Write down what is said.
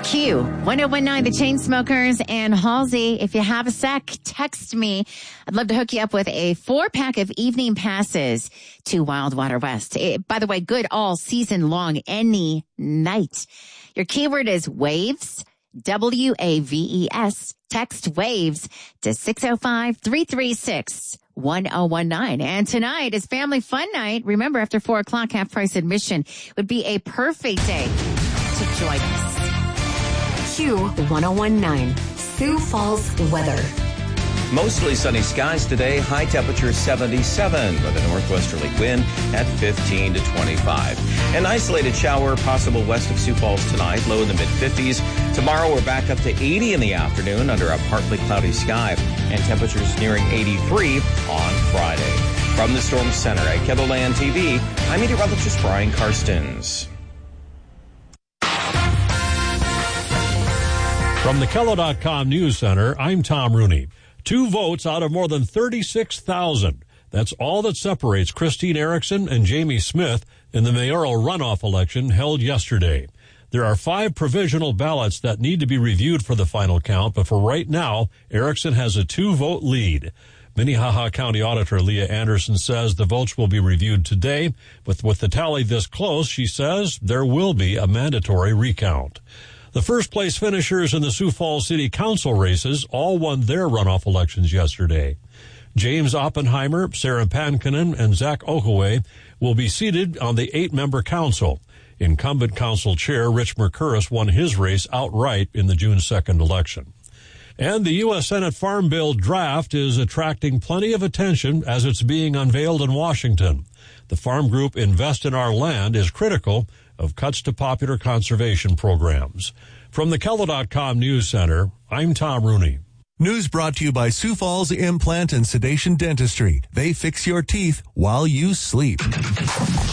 Q1019, the Chainsmokers, and Halsey. If you have a sec, text me. I'd love to hook you up with a 4-pack of evening passes to Wild Water West. By the way, good all season long, any night. Your keyword is waves, WAVES. Text waves to 605-336-1019. And tonight is Family Fun Night. Remember, after 4 o'clock, half price admission would be a perfect day to join us. Q1019, Sioux Falls weather. Mostly sunny skies today, high temperature 77 with a northwesterly wind at 15 to 25. An isolated shower possible west of Sioux Falls tonight, low in the mid-50s. Tomorrow we're back up to 80 in the afternoon under a partly cloudy sky, and temperatures nearing 83 on Friday. From the Storm Center at KELOLAND TV, I'm meteorologist Brian Karstens. From the KELO.com News Center, I'm Tom Rooney. 2 votes out of more than 36,000. That's all that separates Christine Erickson and Jamie Smith in the mayoral runoff election held yesterday. There are 5 provisional ballots that need to be reviewed for the final count, but for right now, Erickson has a 2-vote lead. Minnehaha County Auditor Leah Anderson says the votes will be reviewed today, but with the tally this close, she says there will be a mandatory recount. The first-place finishers in the Sioux Falls City Council races all won their runoff elections yesterday. James Oppenheimer, Sarah Pankinen, and Zach Okaway will be seated on the 8-member council. Incumbent council chair Rich Mercuris won his race outright in the June 2nd election. And the U.S. Senate Farm Bill draft is attracting plenty of attention as it's being unveiled in Washington. The farm group Invest in Our Land is critical of cuts to popular conservation programs. From the KELO.com News Center, I'm Tom Rooney. News brought to you by Sioux Falls Implant and Sedation Dentistry. They fix your teeth while you sleep.